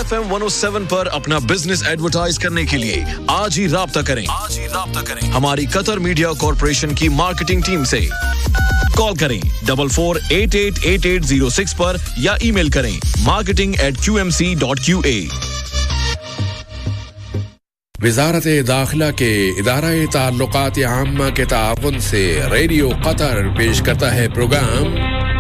FM 107 पर अपना business advertise करने के लिए आज ही राब्ता करें हमारी कतर मीडिया कॉर्पोरेशन की मार्केटिंग टीम से। कॉल करें 44888806 पर या ईमेल करें marketing@qmc.qa। वज़ारत दाखिला के इदारा-ए ताल्लुकात आम्मा के ताउन से रेडियो कतर पेश करता है प्रोग्राम